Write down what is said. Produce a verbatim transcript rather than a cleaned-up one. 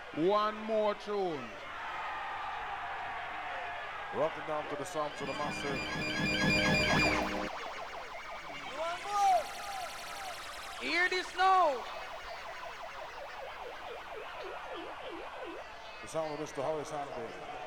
One more tune. Rocking down to the sounds of the massive. One more. Hear this now. The sound of Mister Horace Andy.